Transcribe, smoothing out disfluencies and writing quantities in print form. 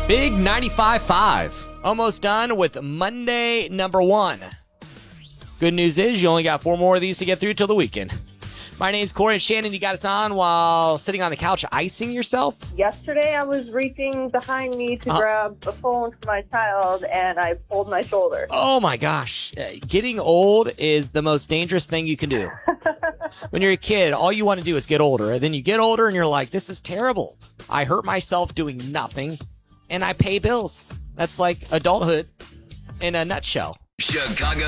Big 95.5. Almost done with Monday number 1. Good news is you only got 4 more of these to get through till the weekend. My name's Corey Shannon. You got us on while sitting on the couch icing yourself? Yesterday, I was reaching behind me to grab a phone for my child, and I pulled my shoulder. Oh, my gosh. Getting old is the most dangerous thing you can do. When you're a kid, all you want to do is get older. And then you get older, and you're like, this is terrible. I hurt myself doing nothing, and I pay bills. That's like adulthood in a nutshell. Chicago